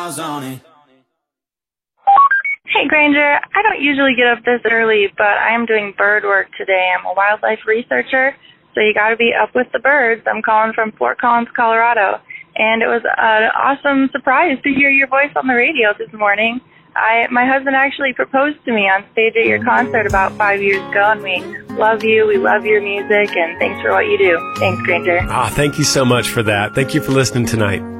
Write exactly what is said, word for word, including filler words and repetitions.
miles on it. Hey, Granger. I don't usually get up this early, but I am doing bird work today. I'm a wildlife researcher, so you got to be up with the birds. I'm calling from Fort Collins, Colorado, and it was an awesome surprise to hear your voice on the radio this morning. I, my husband actually proposed to me on stage at your concert about five years ago, and we love you, we love your music, and thanks for what you do. Thanks, Granger. Ah, thank you so much for that. Thank you for listening tonight.